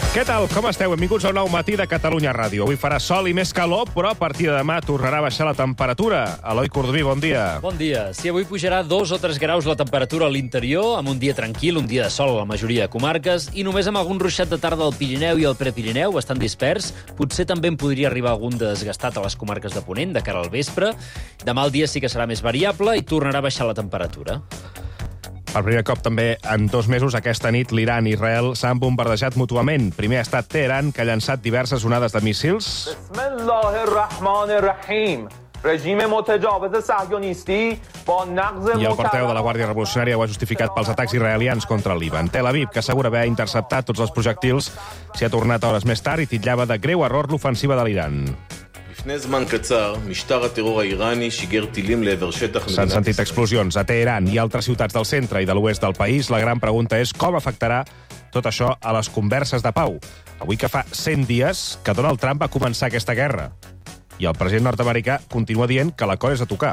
Què tal? Com esteu? Benvinguts a un nou matí de Catalunya Ràdio. Avui farà sol i més calor, però a partir de demà tornarà a baixar la temperatura. Eloi Cordomí, bon dia. Bon dia. Sí, avui pujarà 2 o 3 graus la temperatura a l'interior, amb un dia tranquil, un dia de sol a la majoria de comarques, i només amb algun ruixat de tarda al Pirineu i al Prepirineu, bastant dispers. Potser també en podria arribar algun desgastat a les comarques de Ponent, de cara al vespre. Demà el dia sí que serà més variable i tornarà a baixar la temperatura. Per primer cop també en 2 mesos, aquesta nit, l'Iran i Israel s'han bombardejat mútuament. Primer ha estat Teheran, que ha llançat diverses onades de míssils. Bismillahirrahmanirrahim. Regime متجاوز صهیونیستی با نقض I el portaveu de la Guàrdia Revolucionària ho ha justificat pels atacs israelians contra el Líban. Tel Aviv, que assegura haver interceptat tots els projectils, s'hi ha tornat hores més tard i titllava de greu error l'ofensiva de l'Iran. S'han sentit explosions a Teheran i altres ciutats del centre i de l'oest del país. La gran pregunta és com afectarà tot això a les converses de pau. Avui que fa 100 dies que Donald Trump va començar aquesta guerra i el president nord-americà continua dient que l'acord és a tocar.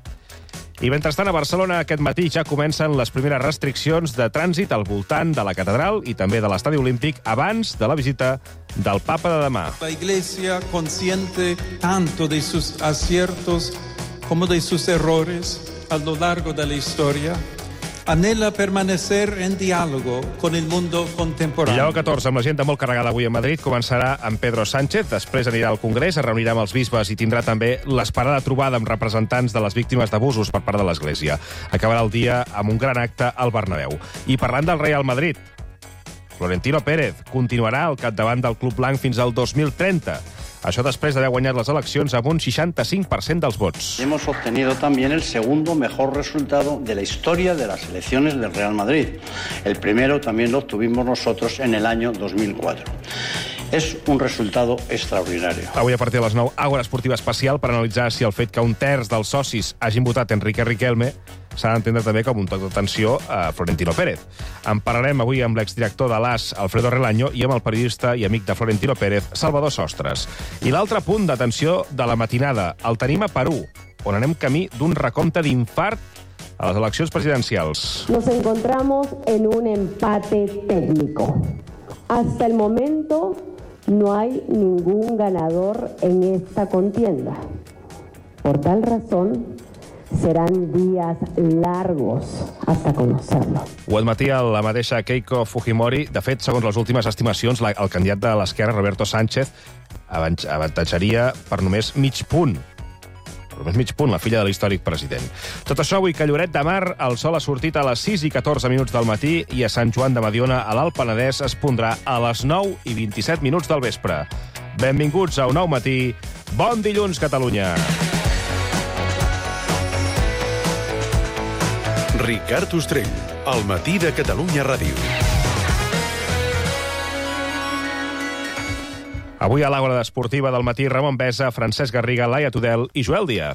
I mentrestant, a Barcelona aquest matí ja comencen les primeres restriccions de trànsit al voltant de la catedral i també de l'estadi olímpic abans de la visita del papa de demà. La Iglesia, consciente tanto de sus aciertos como de sus errores a lo largo de la historia, anhela permanecer en diálogo con el mundo contemporáneo. Lleó 14, amb l'agenda molt carregada avui a Madrid, començarà amb Pedro Sánchez, després anirà al Congrés, es reunirà amb els bisbes i tindrà també l'esperada trobada amb representants de les víctimes d'abusos per part de l'Església. Acabarà el dia amb un gran acte al Bernabéu. I parlant del Real Madrid, Florentino Pérez continuarà al capdavant del club blanc fins al 2030. Això després d'haver guanyat les eleccions amb un 65% dels vots. Hemos obtenido también el segundo mejor resultado de la historia de las elecciones del Real Madrid. El primero también lo obtuvimos nosotros en el año 2004. És un resultado extraordinario. Avui a partir de les 9, Àgora Esportiva Especial per analitzar si el fet que un terç dels socis hagin votat Enrique Riquelme s'ha d'entendre també com un toc d'atenció a Florentino Pérez. En parlarem avui amb l'exdirector de l'AS, Alfredo Relaño, i amb el periodista i amic de Florentino Pérez, Salvador Sostres. I l'altre punt d'atenció de la matinada el tenim a Perú, on anem camí d'un recompte d'infart a les eleccions presidencials. Nos encontramos en un empate técnico. Hasta el momento no hay ningún ganador en esta contienda. Por tal razón, serán días largos hasta conocerlo. Ho admetia la mateixa Keiko Fujimori. De fet, segons les últimes estimacions, el candidat de l'esquerra, Roberto Sánchez, avantatjaria per només mig punt. Només mig punt, la filla de l'històric president. Tot això avui, que a Lloret de Mar el sol ha sortit a les 6 i 14 minuts del matí i a Sant Joan de Mediona, a l'Alt Penedès, es pondrà a les 9 i 27 minuts del vespre. Benvinguts a un nou matí. Bon dilluns, Catalunya! Ricard Ostrell, al matí de Catalunya Ràdio. Avui a l'Àgora Esportiva del matí, Ramon Besa, Francesc Garriga, Laia Tudel i Joel Díaz.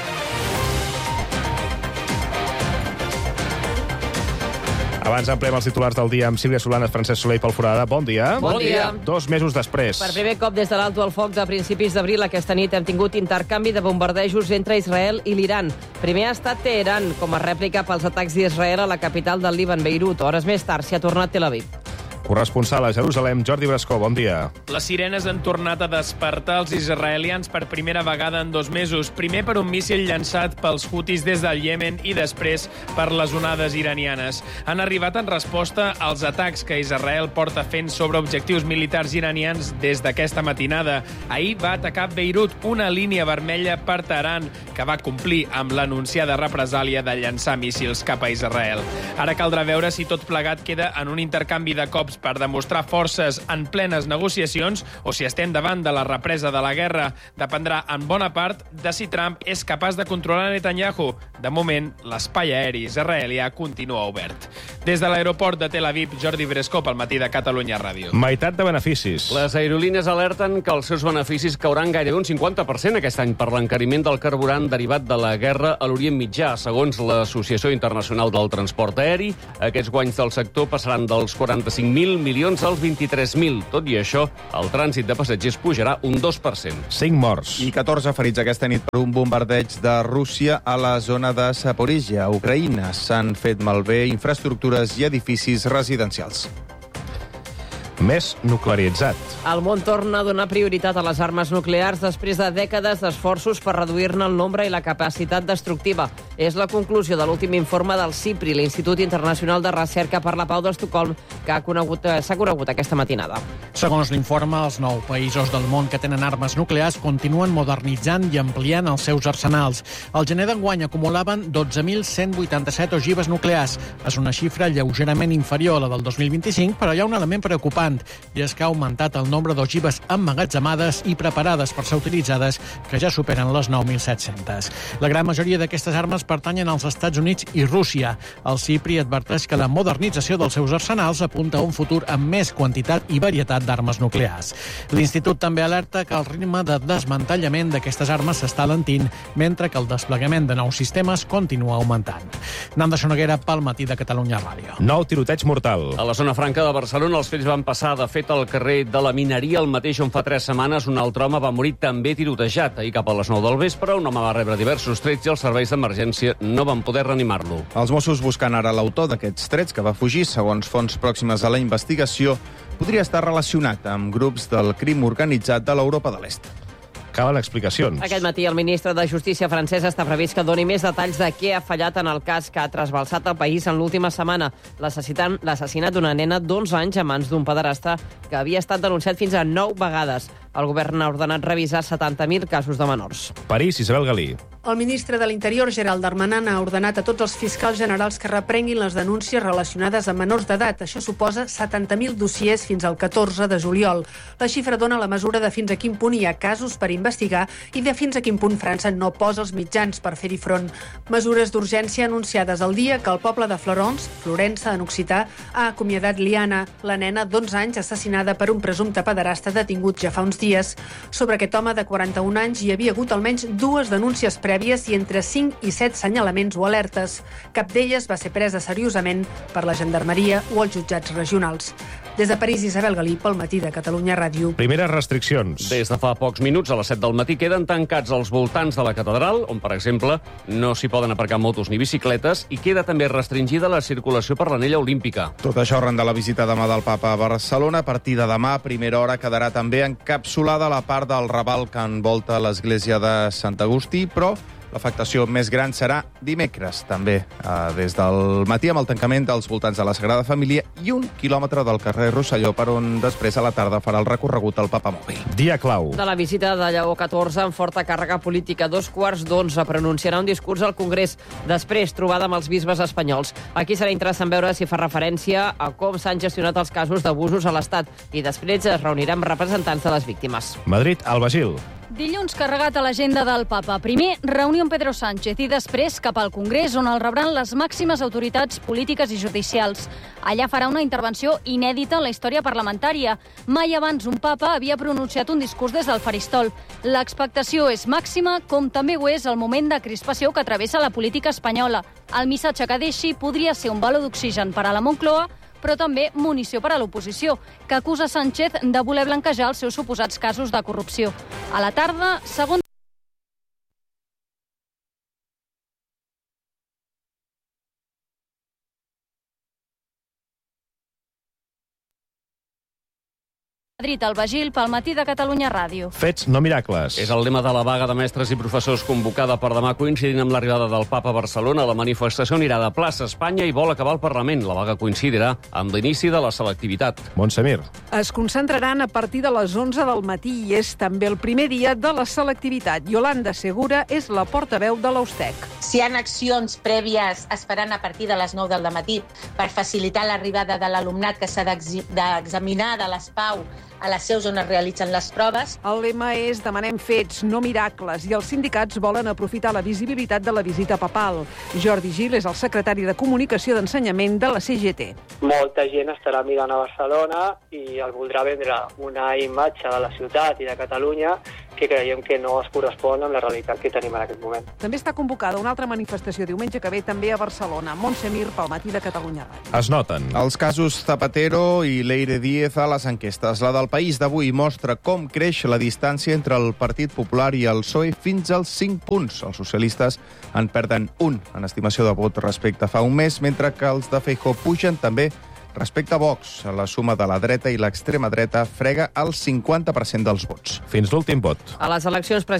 Abans ampliem els titulars del dia amb Sílvia Solanes, Francesc Soler i Pol Forada. Bon dia. Bon dia. 2 mesos després. Per primer cop des de l'alto al foc de principis d'abril, aquesta nit hem tingut intercanvi de bombardejos entre Israel i l'Iran. Primer ha estat Teheran, com a rèplica pels atacs d'Israel a la capital del Líban, Beirut. Hores més tard s'hi ha tornat Tel Aviv. Corresponsal a Jerusalem, Jordi Brascó, bon dia. Les sirenes han tornat a despertar els israelians per primera vegada en 2 mesos. Primer per un míssil llançat pels Houthis des del Iemen i després per les onades iranianes. Han arribat en resposta als atacs que Israel porta fent sobre objectius militars iranians des d'aquesta matinada. Ahir va atacar Beirut, una línia vermella per Teheran, que va complir amb l'anunciada represàlia de llançar míssils cap a Israel. Ara caldrà veure si tot plegat queda en un intercanvi de cops per demostrar forces en plenes negociacions o si estem davant de la represa de la guerra. Dependrà en bona part de si Trump és capaç de controlar Netanyahu. De moment, l'espai aeri israelià continua obert. Des de l'aeroport de Tel Aviv, Jordi Brescó, pel matí de Catalunya Ràdio. Meitat de beneficis. Les aerolínies alerten que els seus beneficis cauran gairebé un 50% aquest any per l'encariment del carburant derivat de la guerra a l'Orient Mitjà. Segons l'Associació Internacional del Transport Aeri, aquests guanys del sector passaran dels 45.000 milions als 23.000. Tot i això, el trànsit de passatgers pujarà un 2%. 5 morts. I 14 ferits aquesta nit per un bombardeig de Rússia a la zona de Zaporizhia, a Ucraïna. S'han fet malbé infraestructures i edificis residencials. més nuclearitzat. El món torna a donar prioritat a les armes nuclears després de dècades d'esforços per reduir-ne el nombre i la capacitat destructiva. És la conclusió de l'últim informe del CIPRI, l'Institut Internacional de Recerca per la Pau d'Estocolm, que s'ha conegut aquesta matinada. Segons l'informe, els 9 països del món que tenen armes nuclears continuen modernitzant i ampliant els seus arsenals. Al gener d'enguany acumulaven 12.187 ogives nuclears. És una xifra lleugerament inferior a la del 2025, però hi ha un element preocupant, i és que ha augmentat el nombre d'ogives emmagatzemades i preparades per ser utilitzades, que ja superen les 9.700. La gran majoria d'aquestes armes pertanyen als Estats Units i Rússia. El CIPRI adverteix que la modernització dels seus arsenals apunta a un futur amb més quantitat i varietat d'armes nuclears. L'Institut també alerta que el ritme de desmantellament d'aquestes armes s'està alentint, mentre que el desplegament de nous sistemes continua augmentant. Nanda Sonoguera, pel Matí de Catalunya Ràdio. Nou tiroteig mortal. A la zona franca de Barcelona els fets van passar, de fet, al carrer de la Mineria, el mateix on fa 3 setmanes un altre home va morir també tirotejat. Ahir cap a les 9 del vespre, un home va rebre diversos trets i els serveis d'emergència no van poder reanimar-lo. Els Mossos buscant ara l'autor d'aquests trets, que va fugir, segons fonts pròximes a la investigació, podria estar relacionat amb grups del crim organitzat de l'Europa de l'Est. Calen explicacions. Aquest matí el ministre de Justícia francès està previst que doni més detalls de què ha fallat en el cas que ha trasbalsat el país en l'última setmana, l'assassinat d'una nena d'11 anys a mans d'un pederasta que havia estat denunciat fins a 9 vegades. El govern ha ordenat revisar 70.000 casos de menors. París, Isabel Galí. El ministre de l'Interior, Gerald Darmanin, ha ordenat a tots els fiscals generals que reprenguin les denúncies relacionades amb menors d'edat. Això suposa 70.000 dossiers fins al 14 de juliol. La xifra dona la mesura de fins a quin punt hi ha casos per investigar i de fins a quin punt França no posa els mitjans per fer-hi front. Mesures d'urgència anunciades el dia que el poble de Florence, Florença, en occità, ha acomiadat Liana, la nena d'11 anys assassinada per un presumpte pederasta detingut ja fa uns dies. Sobre aquest home de 41 anys hi havia hagut almenys 2 denúncies prèvies i entre 5 i 7 senyalaments o alertes. Cap d'elles va ser presa seriosament per la gendarmeria o els jutjats regionals. Des de París, Isabel Galí, pel Matí de Catalunya Ràdio. Primeres restriccions. Des de fa pocs minuts, a les 7 del matí, queden tancats els voltants de la catedral, on, per exemple, no s'hi poden aparcar motos ni bicicletes, i queda també restringida la circulació per l'anella olímpica. Tot això arran de la visita demà del Papa a Barcelona. A partir de demà, a primera hora, quedarà també encapsulada la part del raval que envolta l'església de Sant Agustí, però l'afectació més gran serà dimecres, també, des del matí, amb el tancament dels voltants de la Sagrada Família i 1 quilòmetre del carrer Rosselló, per on després a la tarda farà el recorregut al Papa Mòbil. Dia clau. De la visita de Lleó XIV amb forta càrrega política, 2:15 pronunciarà un discurs al Congrés. Després, trobada amb els bisbes espanyols. Aquí serà interessant veure si fa referència a com s'han gestionat els casos d'abusos a l'Estat i després es reunirà amb representants de les víctimes. Madrid, Albagil. Dilluns carregat a l'agenda del Papa. Primer, reunió amb Pedro Sánchez i després cap al Congrés, on el rebran les màximes autoritats polítiques i judicials. Allà farà una intervenció inèdita en la història parlamentària. Mai abans un papa havia pronunciat un discurs des del faristol. L'expectació és màxima, com també ho és el moment de crispació que travessa la política espanyola. El missatge que deixi podria ser un baló d'oxigen per a la Moncloa, però també munició per a l'oposició, que acusa Sánchez de voler blanquejar els seus suposats casos de corrupció. A la tarda, segons Madrid, Albagil, pel Matí de Catalunya Ràdio. Fets, no miracles. És el lema de la vaga de mestres i professors convocada per demà, coincidint amb l'arribada del Papa a Barcelona. La manifestació anirà de plaça Espanya i vol acabar al Parlament. La vaga coincidirà amb l'inici de la selectivitat. Montsemir. Es concentraran a partir de les 11 del matí i és també el primer dia de la selectivitat. Yolanda Segura és la portaveu de l'Austec. Si hi ha accions prèvies esperant a partir de les 9 del matí per facilitar l'arribada de l'alumnat que s'ha d'examinar de les PAU a les seus on es realitzen les proves. El lema és demanem fets, no miracles, i els sindicats volen aprofitar la visibilitat de la visita papal. Jordi Gil és el secretari de Comunicació d'Ensenyament de la CGT. Molta gent estarà mirant a Barcelona i el voldrà vendre una imatge de la ciutat i de Catalunya que creiem que no es correspon amb la realitat que tenim en aquest moment. També està convocada una altra manifestació diumenge que ve també a Barcelona. Montsemir, pel Matí de Catalunya Ràdio. Es noten els casos Zapatero i Leire Díez a les enquestes. La del País d'avui mostra com creix la distància entre el Partit Popular i el PSOE fins als 5 punts. Els socialistes en perden 1 en estimació de vot respecte a fa un mes, mentre que els de Feijóo pugen també Respecte a Vox, la suma de la dreta i l'extrema dreta frega el 50% dels vots. Fins l'últim vot. A les eleccions